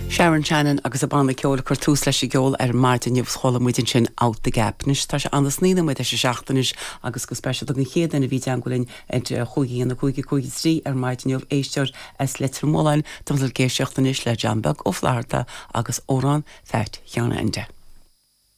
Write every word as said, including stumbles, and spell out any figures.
Sharon Shannon agus a banna ceola chu tús leis geol ar Martin Jobs chola muidin sin out the gap. Nis tá se andas nína muid se seachtanis agus go speisial an chéad na bhí angolinn ed chuigi na chuigi chuigi trí ar Martin Job éisteir as letra mólain tam géir seachtanis le Jambag ó Flaharta agus órán feit cheanna inde.